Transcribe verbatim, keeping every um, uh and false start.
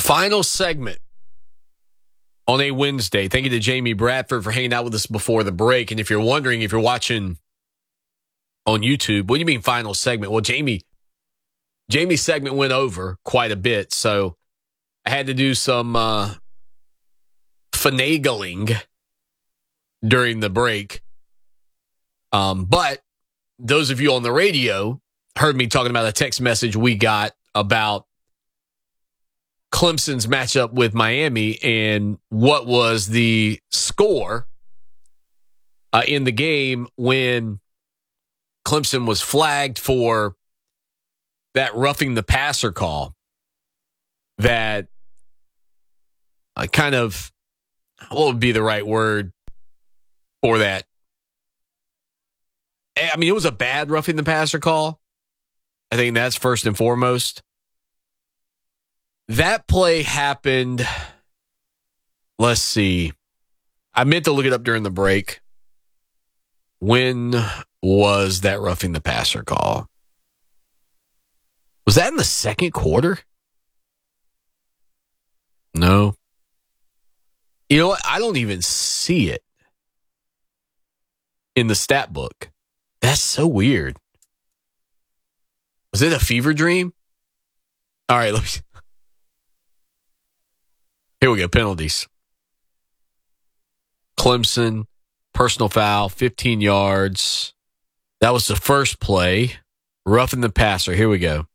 Final segment on a Wednesday. Thank you to Jamie Bradford for hanging out with us before the break. And if you're wondering, if you're watching on YouTube, what do you mean final segment? Well, Jamie, Jamie's segment went over quite a bit, so I had to do some uh, finagling during the break. Um, but those of you on the radio heard me talking about a text message we got about Clemson's matchup with Miami and what was the score uh, in the game when Clemson was flagged for that roughing the passer call that uh, kind of, what would be the right word for that? I mean, it was a bad roughing the passer call. I think that's first and foremost. That play happened, let's see. I meant to look it up during the break. When was that roughing the passer call? Was that in the second quarter? No. You know what? I don't even see it in the stat book. That's so weird. Was it a fever dream? All right, let me... Here we go, penalties. Clemson, personal foul, fifteen yards. That was the first play. Roughing the passer. Here we go.